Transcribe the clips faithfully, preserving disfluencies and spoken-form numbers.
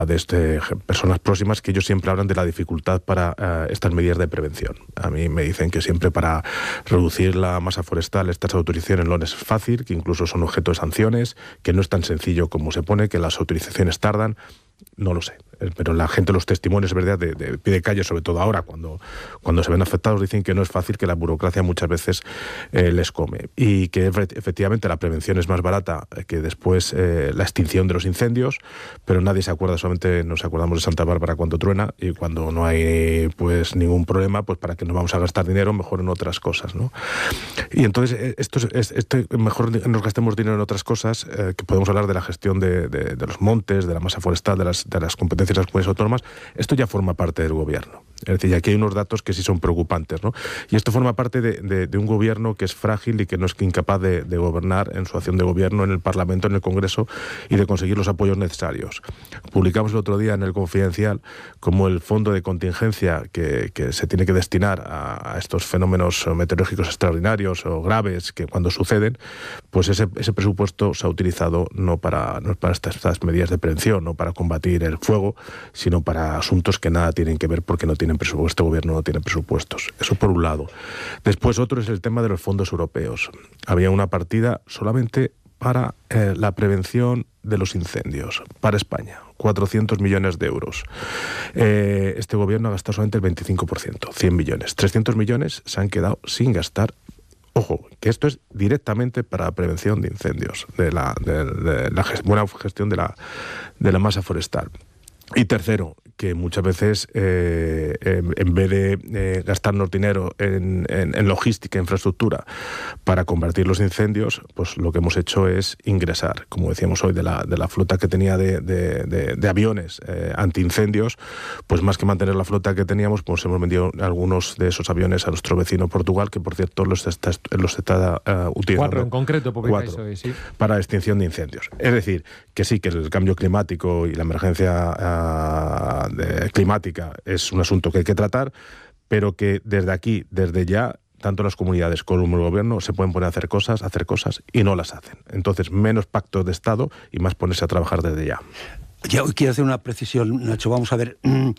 de este, personas próximas, que ellos siempre hablan de la dificultad para uh, estas medidas de prevención. A mí me dicen que siempre para reducir la masa forestal estas autorizaciones no es fácil, que incluso son objeto de sanciones, que no es tan sencillo como se pone, que las autorizaciones tardan. No lo sé, pero la gente, los testimonios, verdad, de, de pie de calle, sobre todo ahora, cuando, cuando se ven afectados, dicen que no es fácil, que la burocracia muchas veces eh, les come. Y que efectivamente la prevención es más barata que después eh, la extinción de los incendios, pero nadie se acuerda, solamente nos acordamos de Santa Bárbara cuando truena, y cuando no hay pues ningún problema, pues para qué nos vamos a gastar dinero, mejor en otras cosas, ¿no? Y entonces, esto es, esto, mejor nos gastemos dinero en otras cosas, eh, que podemos hablar de la gestión de, de, de los montes, de la masa forestal, de las, de las competencias de las comunidades autónomas. Esto ya forma parte del gobierno. Es decir, aquí hay unos datos que sí son preocupantes, ¿no? Y esto forma parte de, de, de un gobierno que es frágil y que no es incapaz de, de gobernar en su acción de gobierno, en el Parlamento, en el Congreso, y de conseguir los apoyos necesarios. Publicamos el otro día en el Confidencial como el fondo de contingencia que, que se tiene que destinar a, a estos fenómenos meteorológicos extraordinarios o graves que cuando suceden, pues ese, ese presupuesto se ha utilizado no para, no para estas, estas medidas de prevención, no para combatir el fuego, sino para asuntos que nada tienen que ver porque no tienen presupuesto. Este gobierno no tiene presupuestos. Eso por un lado. Después otro es el tema de los fondos europeos. Había una partida solamente para eh, la prevención de los incendios, para España, cuatrocientos millones de euros. Eh, este gobierno ha gastado solamente el veinticinco por ciento, cien millones. trescientos millones se han quedado sin gastar. Ojo, que esto es directamente para la prevención de incendios, de la, de, de la gest- buena gestión de la, de la masa forestal. Y tercero, que muchas veces eh, eh, en vez de eh, gastarnos dinero en, en, en logística, infraestructura, para combatir los incendios, pues lo que hemos hecho es ingresar, como decíamos hoy, de la, de la flota que tenía de, de, de, de aviones eh, antiincendios, pues más que mantener la flota que teníamos, pues hemos vendido algunos de esos aviones a nuestro vecino Portugal, que por cierto los está, los está uh, utilizando. Cuatro en concreto, cuatro, hoy, sí. Para extinción de incendios. Es decir, que sí, que el cambio climático y la emergencia uh, de, climática es un asunto que hay que tratar, pero que desde aquí, desde ya, tanto las comunidades como el gobierno se pueden poner a hacer cosas, hacer cosas y no las hacen. Entonces, menos pactos de Estado y más ponerse a trabajar desde ya. Yo quiero hacer una precisión, Nacho. Vamos a ver.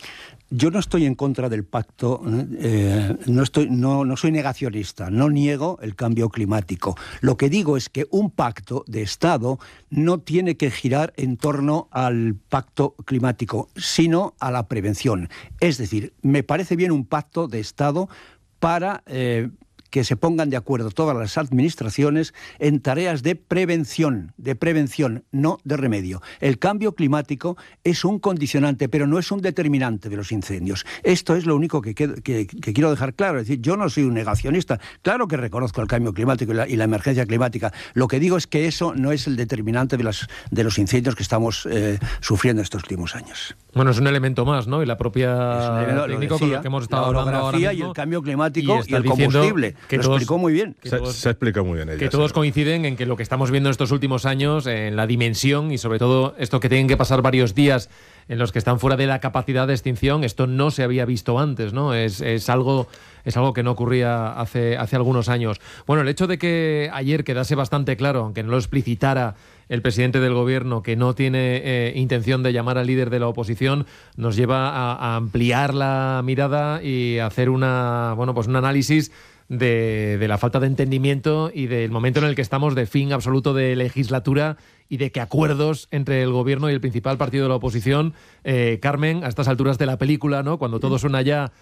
Yo no estoy en contra del pacto, eh, no, estoy, no, no soy negacionista, no niego el cambio climático. Lo que digo es que un pacto de Estado no tiene que girar en torno al pacto climático, sino a la prevención. Es decir, me parece bien un pacto de Estado para Eh, que se pongan de acuerdo todas las administraciones en tareas de prevención, de prevención, no de remedio. El cambio climático es un condicionante, pero no es un determinante de los incendios. Esto es lo único que, que, que, que quiero dejar claro. Es decir, yo no soy un negacionista. Claro que reconozco el cambio climático y la, y la emergencia climática. Lo que digo es que eso no es el determinante de, las, de los incendios que estamos eh, sufriendo estos últimos años. Bueno, es un elemento más, ¿no? Y la propia técnico con lo que hemos estado hablando ahora mismo. Y el cambio climático y, y el combustible. Que lo todos, explicó muy bien. Se, todos, se explica muy bien ella. Que todos coinciden en que lo que estamos viendo en estos últimos años, en la dimensión y sobre todo esto que tienen que pasar varios días en los que están fuera de la capacidad de extinción, esto no se había visto antes, ¿no? Es, es algo... Es algo que no ocurría hace, hace algunos años. Bueno, el hecho de que ayer quedase bastante claro, aunque no lo explicitara el presidente del gobierno, que no tiene eh, intención de llamar al líder de la oposición, nos lleva a, a ampliar la mirada y a hacer una, bueno, pues un análisis de, de la falta de entendimiento y del momento en el que estamos de fin absoluto de legislatura y de que acuerdos entre el gobierno y el principal partido de la oposición, eh, Carmen, a estas alturas de la película, ¿no? Cuando todo suena ya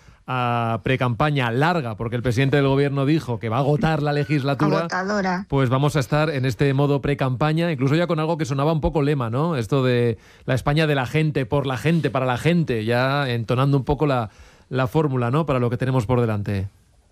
a precampaña larga, porque el presidente del gobierno dijo que va a agotar la legislatura, agotadora, pues vamos a estar en este modo precampaña, incluso ya con algo que sonaba un poco lema, ¿no? Esto de la España de la gente, por la gente, para la gente, ya entonando un poco la, la fórmula, ¿no? Para lo que tenemos por delante.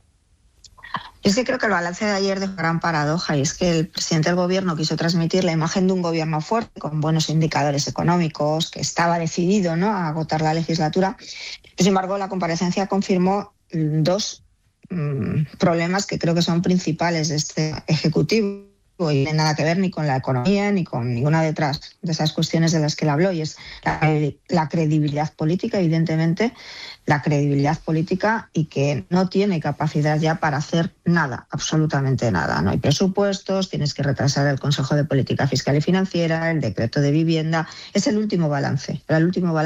Yo sí creo que el balance de ayer dejó gran paradoja, y es que el presidente del gobierno quiso transmitir la imagen de un gobierno fuerte, con buenos indicadores económicos, que estaba decidido, ¿no?, a agotar la legislatura. Sin embargo, la comparecencia confirmó dos mmm, problemas que creo que son principales de este Ejecutivo, y no tiene nada que ver ni con la economía ni con ninguna detrás de esas cuestiones de las que él habló, y es la, la credibilidad política, evidentemente, la credibilidad política, y que no tiene capacidad ya para hacer nada, absolutamente nada. No hay presupuestos, tienes que retrasar el Consejo de Política Fiscal y Financiera, el decreto de vivienda. Es el último balance, el último balance.